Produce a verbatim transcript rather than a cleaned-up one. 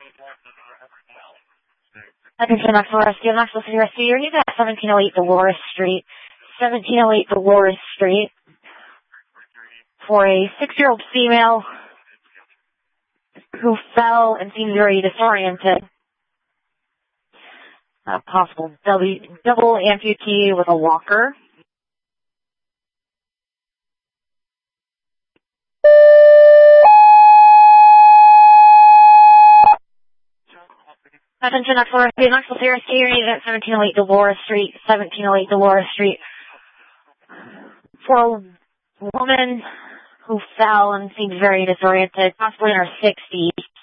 Attention, Maxwell Rescue, Maxwell City Rescue. You're needed at seventeen oh eight Dolores Street. seventeen oh eight Dolores Street. For a six-year-old female who fell and seemed very disoriented. A possible double, double amputee with a walker. Attention, Maxwell Rescue, Maxwell City Rescue. You're needed at seventeen oh eight Dolores Street. seventeen oh eight Dolores Street. For a woman who fell and seemed very disoriented, possibly in her sixties.